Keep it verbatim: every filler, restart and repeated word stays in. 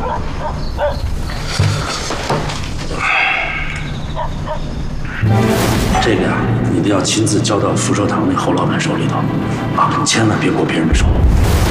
这个呀，你得要亲自交到福寿堂那侯老板手里头，啊，你千万别过别人的手。